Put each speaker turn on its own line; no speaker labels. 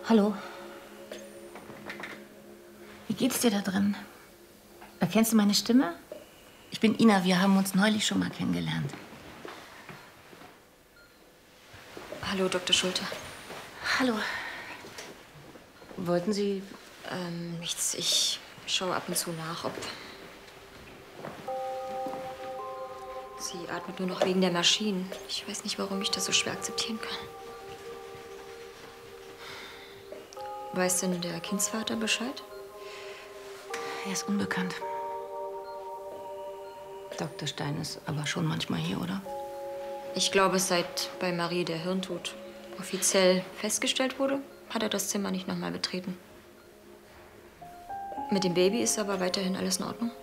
Hallo. Wie geht's dir da drin? Erkennst du meine Stimme? Ich bin Ina, wir haben uns neulich schon mal kennengelernt.
Hallo, Dr. Schulte.
Hallo. Wollten Sie...
Nichts. Ich schaue ab und zu nach, ob... Sie atmet nur noch wegen der Maschinen. Ich weiß nicht, warum ich das so schwer akzeptieren kann. Weiß denn der Kindsvater Bescheid?
Er ist unbekannt. Dr. Stein ist aber schon manchmal hier, oder?
Ich glaube, seit bei Marie der Hirntod offiziell festgestellt wurde, hat er das Zimmer nicht nochmal betreten. Mit dem Baby ist aber weiterhin alles in Ordnung?